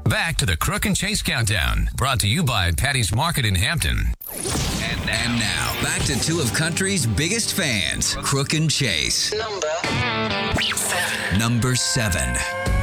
Back to the Crook and Chase Countdown, brought to you by Patty's Market in Hampton. And now, back to two of country's biggest fans, Crook and Chase. Number 7. Number 7.